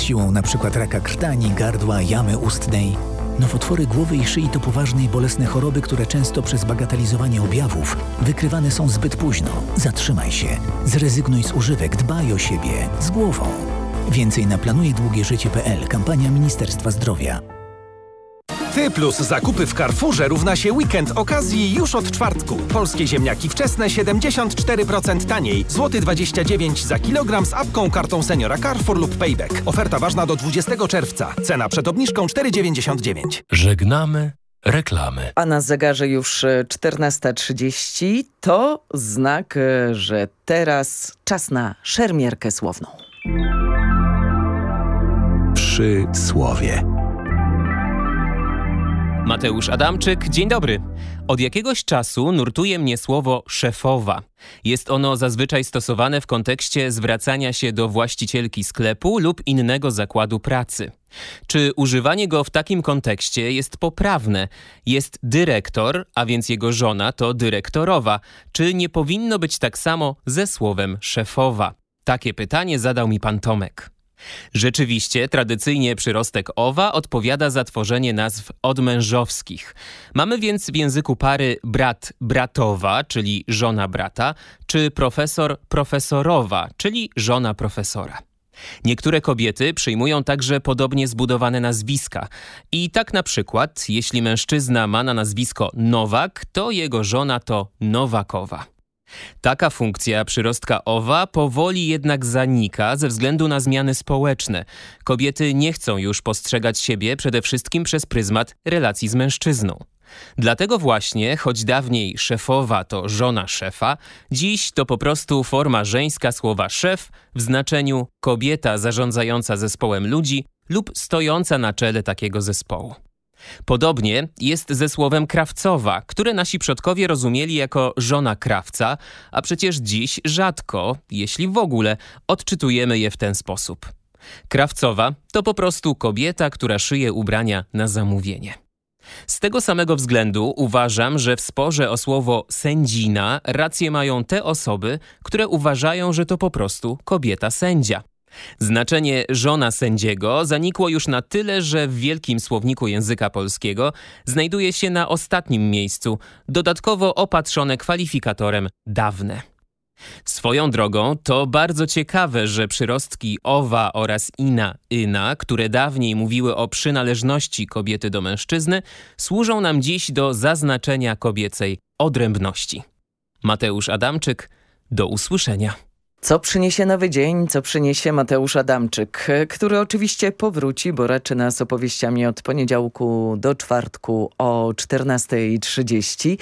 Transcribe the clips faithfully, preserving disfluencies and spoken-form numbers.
siłą np. raka krtani, gardła, jamy ustnej. Nowotwory głowy i szyi to poważne i bolesne choroby, które często przez bagatelizowanie objawów wykrywane są zbyt późno. Zatrzymaj się. Zrezygnuj z używek. Dbaj o siebie. Z głową. Więcej na planuje długie życie kropka p l. Kampania Ministerstwa Zdrowia. Ty plus zakupy w Carrefourze równa się weekend okazji już od czwartku. Polskie ziemniaki wczesne siedemdziesiąt cztery procent taniej. Złoty dwadzieścia dziewięć za kilogram z apką, kartą seniora Carrefour lub Payback. Oferta ważna do dwudziestego czerwca. Cena przed obniżką cztery dziewięćdziesiąt dziewięć. Żegnamy reklamy. A na zegarze już czternasta trzydzieści. To znak, że teraz czas na szermierkę słowną. Przy słowie. Mateusz Adamczyk, dzień dobry. Od jakiegoś czasu nurtuje mnie słowo szefowa. Jest ono zazwyczaj stosowane w kontekście zwracania się do właścicielki sklepu lub innego zakładu pracy. Czy używanie go w takim kontekście jest poprawne? Jest dyrektor, a więc jego żona to dyrektorowa. Czy nie powinno być tak samo ze słowem szefowa? Takie pytanie zadał mi pan Tomek. Rzeczywiście, tradycyjnie przyrostek owa odpowiada za tworzenie nazw odmężowskich. Mamy więc w języku pary brat bratowa, czyli żona brata, czy profesor profesorowa, czyli żona profesora. Niektóre kobiety przyjmują także podobnie zbudowane nazwiska. I tak na przykład, jeśli mężczyzna ma na nazwisko Nowak, to jego żona to Nowakowa. Taka funkcja przyrostka owa powoli jednak zanika ze względu na zmiany społeczne. Kobiety nie chcą już postrzegać siebie przede wszystkim przez pryzmat relacji z mężczyzną. Dlatego właśnie, choć dawniej szefowa to żona szefa, dziś to po prostu forma żeńska słowa szef w znaczeniu kobieta zarządzająca zespołem ludzi lub stojąca na czele takiego zespołu. Podobnie jest ze słowem krawcowa, które nasi przodkowie rozumieli jako żona krawca, a przecież dziś rzadko, jeśli w ogóle, odczytujemy je w ten sposób. Krawcowa to po prostu kobieta, która szyje ubrania na zamówienie. Z tego samego względu uważam, że w sporze o słowo sędzina rację mają te osoby, które uważają, że to po prostu kobieta sędzia. Znaczenie żona sędziego zanikło już na tyle, że w Wielkim Słowniku Języka Polskiego znajduje się na ostatnim miejscu, dodatkowo opatrzone kwalifikatorem dawne. Swoją drogą to bardzo ciekawe, że przyrostki owa oraz ina, yna, które dawniej mówiły o przynależności kobiety do mężczyzny, służą nam dziś do zaznaczenia kobiecej odrębności. Mateusz Adamczyk, do usłyszenia. Co przyniesie nowy dzień, co przyniesie Mateusz Adamczyk, który oczywiście powróci, bo raczy nas opowieściami od poniedziałku do czwartku o czternasta trzydzieści.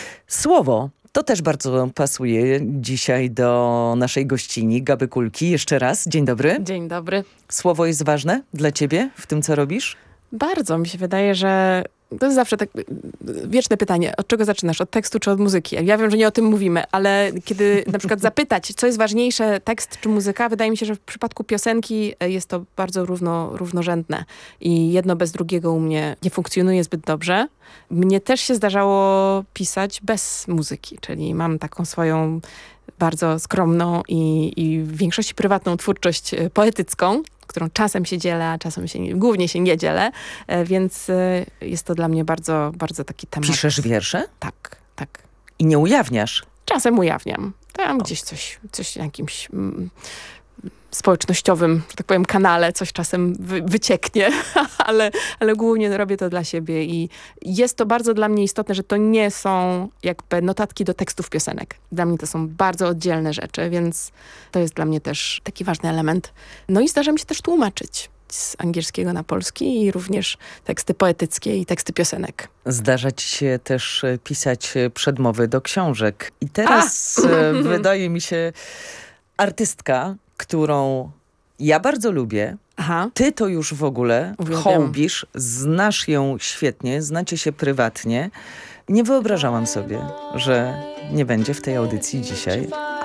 Słowo to też bardzo pasuje dzisiaj do naszej gościni, Gaby Kulki. Jeszcze raz, dzień dobry. Dzień dobry. Słowo jest ważne dla ciebie w tym, co robisz? Bardzo. Mi się wydaje, że to jest zawsze tak wieczne pytanie. Od czego zaczynasz? Od tekstu czy od muzyki? Ja wiem, że nie o tym mówimy, ale kiedy na przykład zapytać, co jest ważniejsze, tekst czy muzyka, wydaje mi się, że w przypadku piosenki jest to bardzo równo, równorzędne. I jedno bez drugiego u mnie nie funkcjonuje zbyt dobrze. Mnie też się zdarzało pisać bez muzyki, czyli mam taką swoją bardzo skromną i, i w większości prywatną twórczość poetycką, którą czasem się dzielę, a czasem się, głównie się nie dzielę, więc jest to dla mnie bardzo, bardzo taki temat. Piszesz wiersze? Tak, tak. I nie ujawniasz? Czasem ujawniam. Tam o. gdzieś coś, coś na jakimś mm, społecznościowym, że tak powiem, kanale, coś czasem wy, wycieknie, ale, ale głównie robię to dla siebie i jest to bardzo dla mnie istotne, że to nie są jakby notatki do tekstów piosenek. Dla mnie to są bardzo oddzielne rzeczy, więc to jest dla mnie też taki ważny element. No i zdarza mi się też tłumaczyć z angielskiego na polski i również teksty poetyckie i teksty piosenek. Zdarza ci się też pisać przedmowy do książek. I teraz A! wydaje mi się artystka, którą ja bardzo lubię. Aha. Ty to już w ogóle Uwielbiam. hołbisz, znasz ją świetnie, znacie się prywatnie. Nie wyobrażałam sobie, że nie będzie w tej audycji dzisiaj,